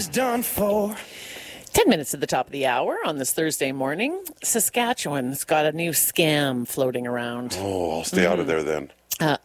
was done for. 10 minutes at the top of the hour on this Thursday morning. Saskatchewan's got a new scam floating around. Oh, I'll stay out of there then.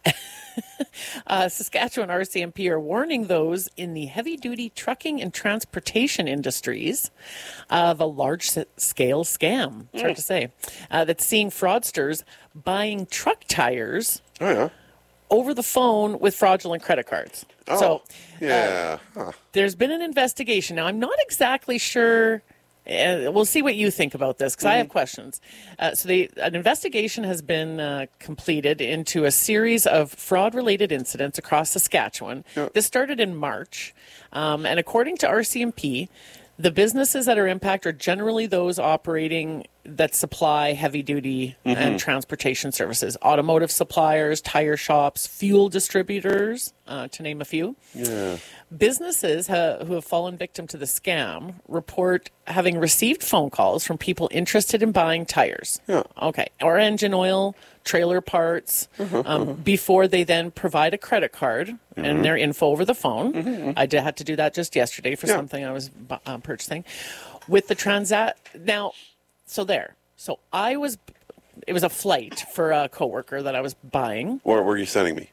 Saskatchewan RCMP are warning those in the heavy-duty trucking and transportation industries of a large-scale scam, it's hard to say, that's seeing fraudsters buying truck tires Oh, yeah. over the phone with fraudulent credit cards. Oh, So yeah. there's been an investigation. Now, I'm not exactly sure. We'll see what you think about this, because I have questions. An investigation has been completed into a series of fraud-related incidents across Saskatchewan. Yeah. This started in March, and according to RCMP, the businesses that are impacted are generally those operating that supply heavy-duty and transportation services, automotive suppliers, tire shops, fuel distributors, to name a few. Yeah. Businesses who have fallen victim to the scam report having received phone calls from people interested in buying tires. Yeah. Okay. Or engine oil, trailer parts, before they then provide a credit card and their info over the phone. I had to do that just yesterday for something I was purchasing. With the Now, so there. So it was a flight for a coworker that I was buying. Where were you sending me?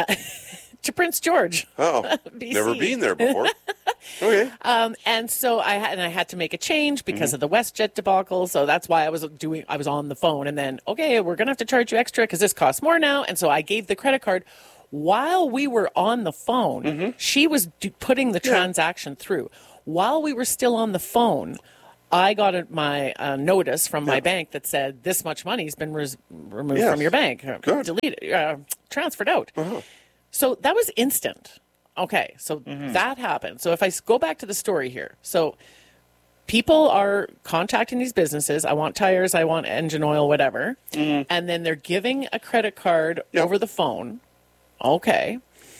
To Prince George. Oh, BC. never been there before. Okay. And so I had to make a change because of the WestJet debacle. So that's why I was on the phone, and then, okay, we're going to have to charge you extra because this costs more now. And so I gave the credit card. While we were on the phone, she was putting the transaction through. While we were still on the phone, I got my notice from my bank that said this much money has been removed from your bank, deleted, transferred out. So that was instant. Okay, so that happened. So if I go back to the story here, so people are contacting these businesses. I want tires, I want engine oil, whatever. And then they're giving a credit card over the phone. Okay.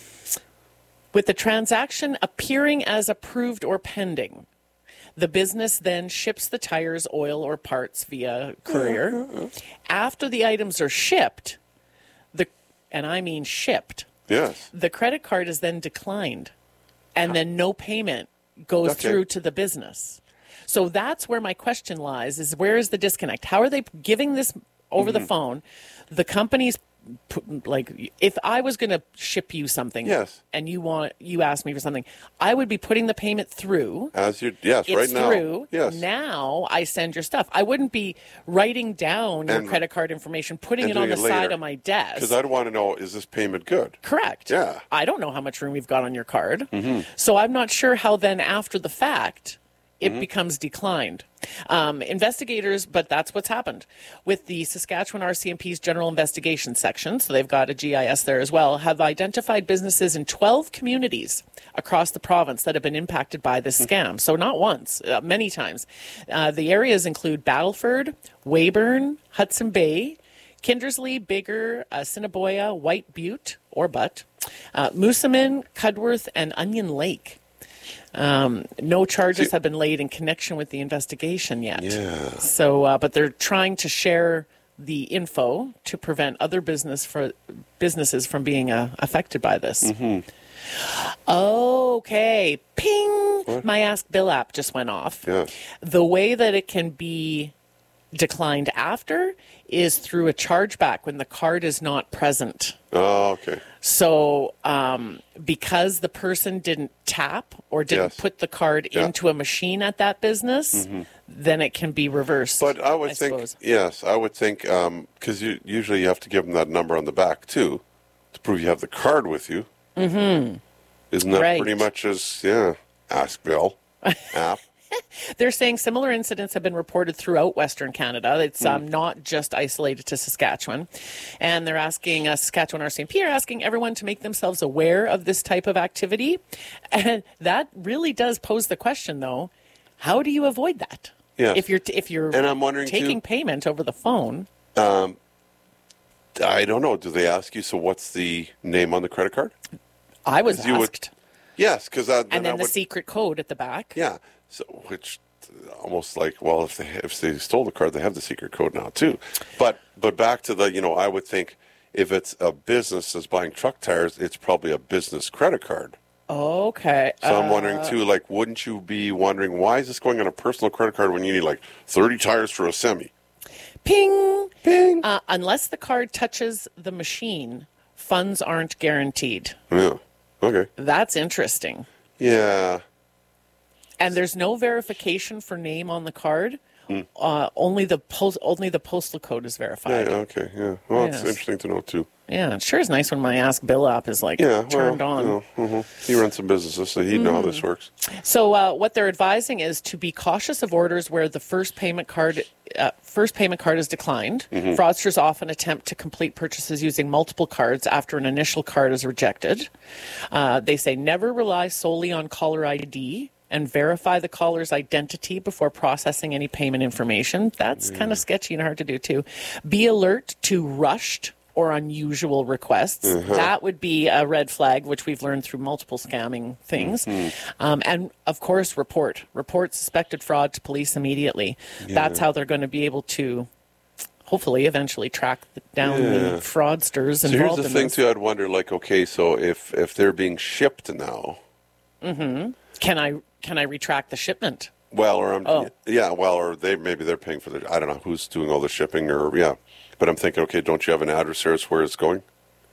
With the transaction appearing as approved or pending, the business then ships the tires, oil, or parts via courier. After the items are shipped, and I mean shipped, Yes. the credit card is then declined, and then no payment goes through to the business. So that's where my question lies, is where is the disconnect? How are they giving this over the phone? The company's, like, if I was going to ship you something and you asked me for something, I would be putting the payment through. It's right now. Through. Yes. Now I send your stuff. I wouldn't be writing down your credit card information, putting it on the side of my desk. Because I'd want to know, is this payment good? Correct. Yeah. I don't know how much room you've got on your card. So I'm not sure how then after the fact it becomes declined. Investigators, but that's what's happened with the Saskatchewan RCMP's General Investigation Section, so they've got a GIS there as well, have identified businesses in 12 communities across the province that have been impacted by this scam. So not once, many times. The areas include Battleford, Weyburn, Hudson Bay, Kindersley, Bigger, Assiniboia, White Butte, or Butte, Moosomin, Cudworth, and Onion Lake. No charges have been laid in connection with the investigation yet. Yeah. So, but they're trying to share the info to prevent other businesses from being affected by this. Okay. Ping! What? My Ask Bill app just went off. Yeah. The way that it can be declined after is through a chargeback when the card is not present. Oh, okay. So because the person didn't tap or didn't put the card into a machine at that business, then it can be reversed. But I would think, because usually you have to give them that number on the back, too, to prove you have the card with you. Isn't that pretty much Ask Bill app? They're saying similar incidents have been reported throughout Western Canada. It's not just isolated to Saskatchewan. And they're asking, Saskatchewan RCMP are asking everyone to make themselves aware of this type of activity. And that really does pose the question, though, how do you avoid that? Yeah. If you're and I'm wondering taking payment over the phone. I don't know. Do they ask you, so what's the name on the credit card? I was asked. Yes, because and then the secret code at the back. Yeah. So, which almost like, well, if they stole the card, they have the secret code now too. But back to the, I would think if it's a business that's buying truck tires, it's probably a business credit card. Okay. So I'm wondering too, like, wouldn't you be wondering why is this going on a personal credit card when you need like 30 tires for a semi? Ping! Ping! Unless the card touches the machine, funds aren't guaranteed. Yeah. Okay. That's interesting. Yeah. And there's no verification for name on the card. Only the postal code is verified. Yeah, okay, yeah. Well, Yes. it's interesting to know, too. Yeah, it sure is nice when my Ask Bill app is turned on. He runs some businesses, so he'd know how this works. So what they're advising is to be cautious of orders where the first payment card is declined. Fraudsters often attempt to complete purchases using multiple cards after an initial card is rejected. They say never rely solely on caller ID and verify the caller's identity before processing any payment information. That's kind of sketchy and hard to do too. Be alert to rushed or unusual requests. That would be a red flag, which we've learned through multiple scamming things. And of course, report suspected fraud to police immediately. That's how they're going to be able to hopefully eventually track down the fraudsters So involved here's the in thing this. too, I'd wonder, like, okay, so if they're being shipped now, Can I retract the shipment? well, or or maybe they're paying for the, I don't know who's doing all the shipping, or but I'm thinking, okay, don't you have an address there where it's going?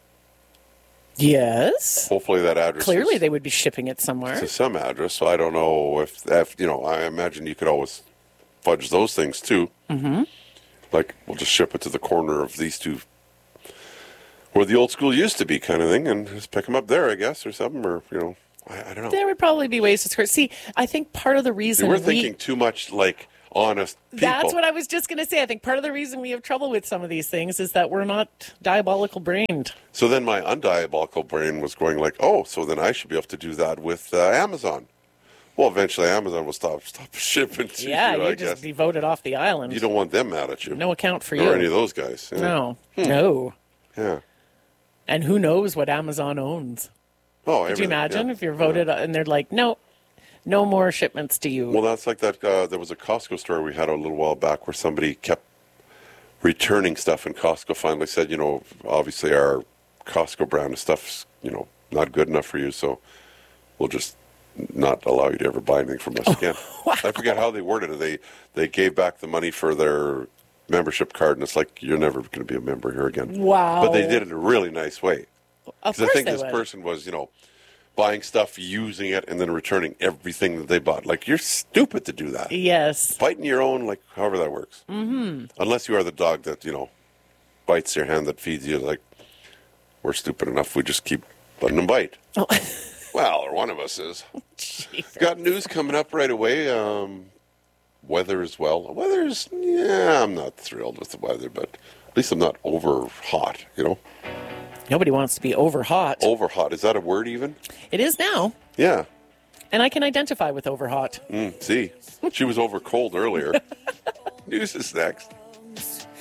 Yes. Hopefully that address Clearly is they would be shipping it somewhere. to some address, so I don't know if I imagine you could always fudge those things too. Like, we'll just ship it to the corner of these two, where the old school used to be, kind of thing, and just pick them up there, I guess, or something, or I don't know. There would probably be ways to skirt. See, I think part of the reason We're thinking too much like honest people. That's what I was just going to say. I think part of the reason we have trouble with some of these things is that we're not diabolical brained. So then my undiabolical brain was going like, oh, so then I should be able to do that with Amazon. Well, eventually Amazon will stop shipping to you, I you guess. just be voted off the island. You don't want them mad at you. No account for you. Or any of those guys. Yeah. No. No. Yeah. And who knows what Amazon owns? Oh, Could you imagine if you're voted and they're like, no more shipments to you? Well, that's like that. There was a Costco story we had a little while back where somebody kept returning stuff, and Costco finally said, obviously our Costco brand of stuff's, not good enough for you, so we'll just not allow you to ever buy anything from us again. Wow. I forget how they worded it. They gave back the money for their membership card, and it's like, you're never going to be a member here again. Wow. But they did it in a really nice way. Of Because I course think they this would. person was, buying stuff, using it, and then returning everything that they bought. Like, you're stupid to do that. Yes. Biting your own, like, however that works. Mm-hmm. Unless you are the dog that, bites your hand that feeds you. Like, we're stupid enough, we just keep letting them bite. Oh. Well, or one of us is. Jesus. Got news coming up right away. Weather as well. Weather's, I'm not thrilled with the weather, but at least I'm not over hot, Nobody wants to be over hot. Over hot. Is that a word even? It is now. Yeah. And I can identify with over hot. See, she was over cold earlier. News is next.